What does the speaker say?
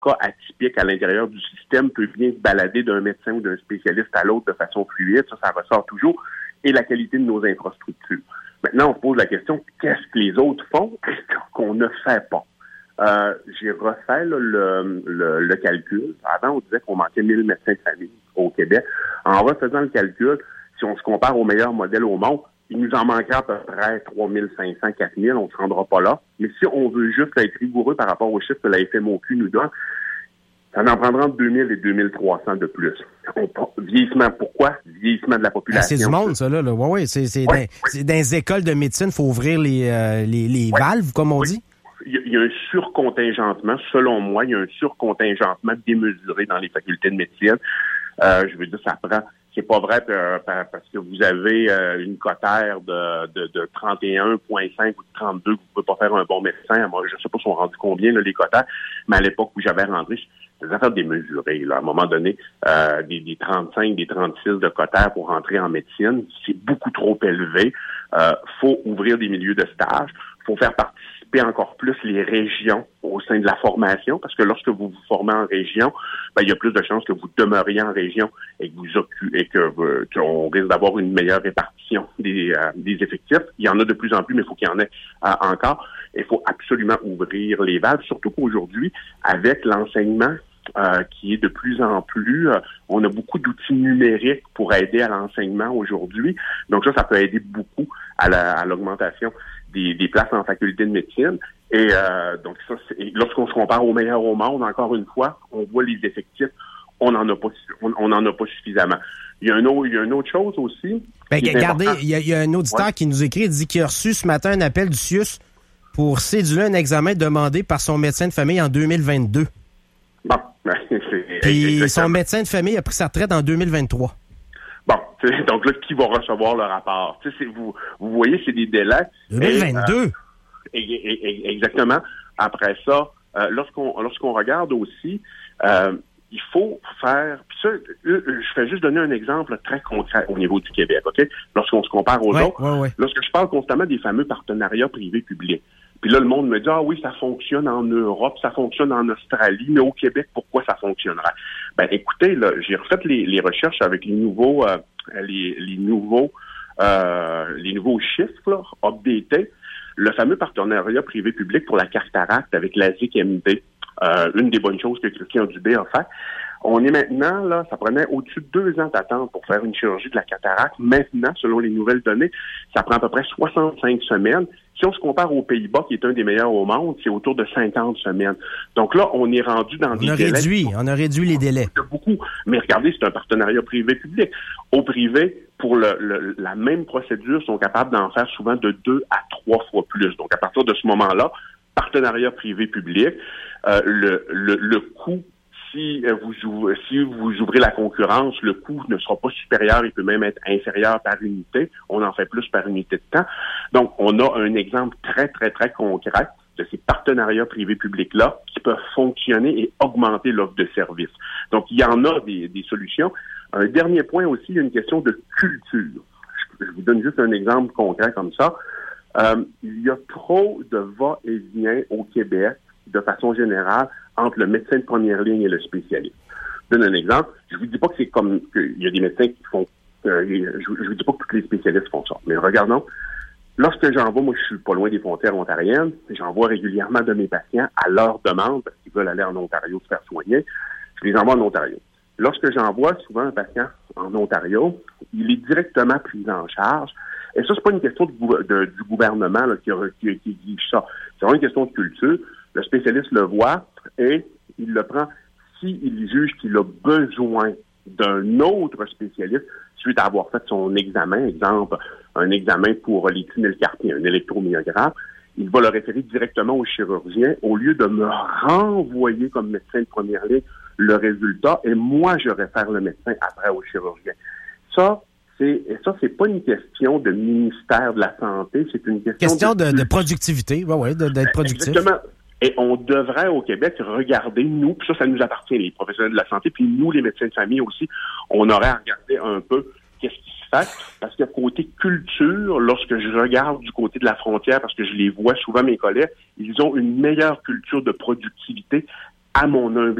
cas atypique à l'intérieur du système peut bien se balader d'un médecin ou d'un spécialiste à l'autre de façon fluide. Ça ressort toujours. Et la qualité de nos infrastructures. Maintenant, on se pose la question, qu'est-ce que les autres font qu'on ne fait pas? J'ai refait là, le calcul. Avant, on disait qu'on manquait 1000 médecins de famille au Québec. En refaisant le calcul, si on se compare aux meilleurs modèles au monde, il nous en manquera à peu près 3500, 4000, on ne se rendra pas là. Mais si on veut juste être rigoureux par rapport aux chiffres que la FMOQ nous donne, ça en prendra entre 2000 et 2300 de plus. Vieillissement, pourquoi? Vieillissement de la population. C'est du monde, ça, là. Oui, c'est dans les écoles de médecine, il faut ouvrir les valves, comme on dit. Il y a un surcontingentement, selon moi, il y a un surcontingentement démesuré dans les facultés de médecine. Je veux dire, ça prend... C'est pas vrai parce que vous avez une cotère de 31,5 ou de 32 que vous pouvez pas faire un bon médecin. Moi, je sais pas si on rendu combien, là, les cotères, mais à l'époque où j'avais rentré, c'était des affaires démesurées, là. À un moment donné, des 35, des 36 de cotère pour rentrer en médecine, c'est beaucoup trop élevé. Faut ouvrir des milieux de stage. Faut faire participer encore plus les régions au sein de la formation, parce que lorsque vous vous formez en région, il y a plus de chances que vous demeuriez en région et que qu'on risque d'avoir une meilleure répartition des effectifs. Il y en a de plus en plus, mais il faut qu'il y en ait encore. Il faut absolument ouvrir les valves, surtout qu'aujourd'hui, avec l'enseignement qui est de plus en plus... on a beaucoup d'outils numériques pour aider à l'enseignement aujourd'hui. Donc ça peut aider beaucoup à l'augmentation des places en faculté de médecine. Et donc ça, lorsqu'on se compare aux meilleurs au monde, encore une fois, on voit les effectifs, on n'en a pas suffisamment. Il y a une autre chose aussi. Regardez, il y a un auditeur qui nous écrit, il dit qu'il a reçu ce matin un appel du CIUS pour céduler un examen demandé par son médecin de famille en 2022. Bon, puis son médecin de famille a pris sa retraite en 2023. Bon, donc là, qui va recevoir le rapport? Vous voyez, c'est des délais. 2022? Exactement. Après ça, lorsqu'on regarde aussi, il faut faire... Puis ça, je fais juste donner un exemple très concret au niveau du Québec, OK? Lorsqu'on se compare aux autres, lorsque je parle constamment des fameux partenariats privés-publics, puis là, le monde me dit, ah oui, ça fonctionne en Europe, ça fonctionne en Australie, mais au Québec, pourquoi ça fonctionnerait? Ben, écoutez, là, j'ai refait les recherches avec les nouveaux chiffres, là, updatés. Le fameux partenariat privé-public pour la cataracte avec la ZIC-MD, une des bonnes choses que Christian Dubé a fait. On est maintenant, là, ça prenait au-dessus de 2 ans d'attente pour faire une chirurgie de la cataracte. Maintenant, selon les nouvelles données, ça prend à peu près 65 semaines. Si on se compare aux Pays-Bas, qui est un des meilleurs au monde, c'est autour de 50 semaines. Donc là, on est rendu dans des délais. On a réduit les délais. Beaucoup. Mais regardez, c'est un partenariat privé-public. Au privé, pour la même procédure, sont capables d'en faire souvent de 2 à 3 fois plus. Donc, à partir de ce moment-là, partenariat privé-public, le coût, si vous ouvrez la concurrence, le coût ne sera pas supérieur, il peut même être inférieur par unité. On en fait plus par unité de temps. Donc, on a un exemple très, très, très concret de ces partenariats privés-publics-là qui peuvent fonctionner et augmenter l'offre de services. Donc, il y en a des solutions. Un dernier point aussi, il y a une question de culture. Je vous donne juste un exemple concret comme ça. Il y a trop de va-et-vient au Québec, de façon générale, entre le médecin de première ligne et le spécialiste. Je donne un exemple. Je vous dis pas que c'est comme qu'il y a des médecins qui font... je vous dis pas que tous les spécialistes font ça. Mais regardons. Lorsque j'envoie, moi je suis pas loin des frontières ontariennes, j'envoie régulièrement de mes patients à leur demande, parce qu'ils veulent aller en Ontario se faire soigner, je les envoie en Ontario. Lorsque j'envoie souvent un patient en Ontario, il est directement pris en charge. Et ça, c'est pas une question du gouvernement là, qui exige ça. C'est vraiment une question de culture. Le spécialiste le voit et il le prend s'il juge qu'il a besoin d'un autre spécialiste suite à avoir fait son examen, exemple, un examen pour les tunnels-carpiens, un électromyogramme, il va le référer directement au chirurgien au lieu de me renvoyer comme médecin de première ligne le résultat et moi, je réfère le médecin après au chirurgien. Ça, c'est pas une question de ministère de la Santé, c'est une question de productivité, d'être productif. Exactement. Et on devrait, au Québec, regarder, nous, puis ça nous appartient, les professionnels de la santé, puis nous, les médecins de famille aussi, on aurait à regarder un peu qu'est-ce qui se fait, parce que côté culture, lorsque je regarde du côté de la frontière, parce que je les vois souvent, mes collègues, ils ont une meilleure culture de productivité à mon humble